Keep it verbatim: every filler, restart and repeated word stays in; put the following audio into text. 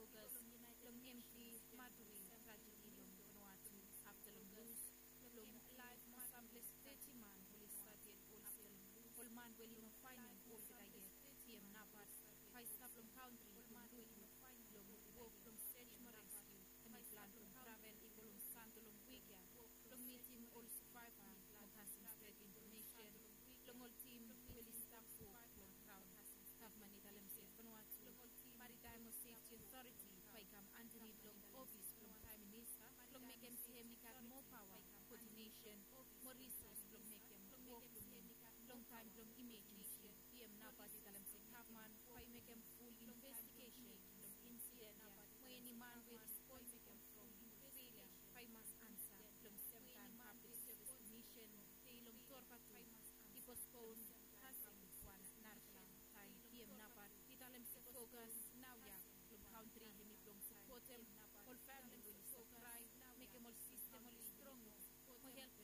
focus long empty madui tragedy long Vanuatu after long lose long life masambles thirty man holi studied also all man well long finding all that I get T M napat high stop long country long lugu long walk long search mo rescue kami plan long travel iko long santo long weekend long meeting all survivor long passing spread information long all team will stop walk long crown have many dalam sa Vanuatu Maritime Safety Authority paikam Anthony long office long Prime Minister long make them say me got more power coordination more resource long make them work long time long emergency P M napat dalam sa Kaufman pay make them full investigation long incident mo any man will respond make them from Australia pay mas answer long same time public service commission tay long torpatu i-postpone passing one narklang time P M napat dalam sa focus now ya long country hemi long support them all family will stop cry make them all system all strong mo help